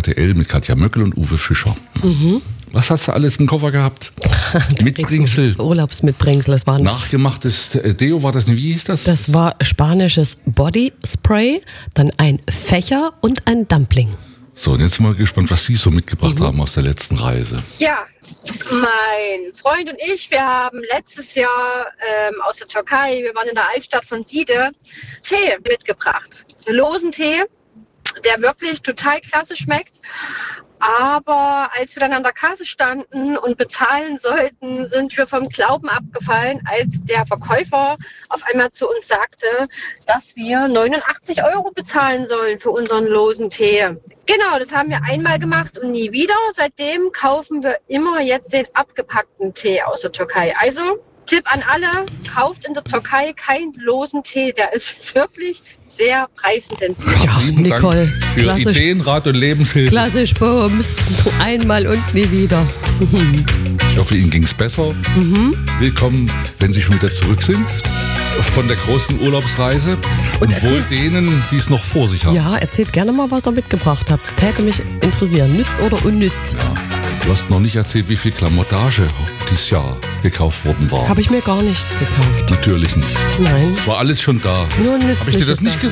RTL mit Katja Möckel und Uwe Fischer. Was hast du alles im Koffer gehabt? Mitbringsel. Urlaubsmitbringsel. Das war Nachgemachtes Deo, war das nicht? Wie hieß das? Das war spanisches Body Spray, dann ein Fächer und ein Dumpling. So, und jetzt sind wir gespannt, was Sie so mitgebracht haben aus der letzten Reise. Ja, mein Freund und ich, wir haben letztes Jahr aus der Türkei, wir waren in der Altstadt von Side, Tee mitgebracht. Losen Tee, der wirklich total klasse schmeckt. Aber als wir dann an der Kasse standen und bezahlen sollten, sind wir vom Glauben abgefallen, als der Verkäufer auf einmal zu uns sagte, dass wir 89 € bezahlen sollen für unseren losen Tee. Genau, das haben wir einmal gemacht und nie wieder. Seitdem kaufen wir immer jetzt den abgepackten Tee aus der Türkei. Also Tipp an alle, kauft in der Türkei keinen losen Tee. Der ist wirklich sehr preisintensiv. Ja, Nicole, Dank für klassisch. Ideen, Rat und Lebenshilfe. Klassisch Bums, einmal und nie wieder. Ich hoffe, Ihnen ging es besser. Willkommen, wenn Sie schon wieder zurück sind von der großen Urlaubsreise. Und wohl denen, die es noch vor sich haben. Ja, erzählt gerne mal, was ihr mitgebracht habt. Es täte mich interessieren, nütz oder unnütz. Ja. Du hast noch nicht erzählt, wie viel Klamottage dieses Jahr gekauft worden war. Habe ich mir gar nichts gekauft. Natürlich nicht. Nein. Es war alles schon da. Nur Habe ich dir das nützliche nicht Sachen.